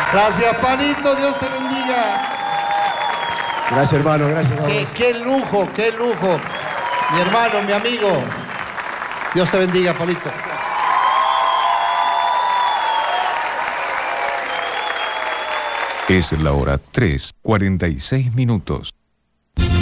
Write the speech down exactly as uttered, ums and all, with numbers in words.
Gracias, Palito, Dios te bendiga. Gracias, hermano, gracias. Qué, qué lujo, qué lujo. Mi hermano, mi amigo. Dios te bendiga, Palito. Es la hora tres, cuarenta y seis minutos.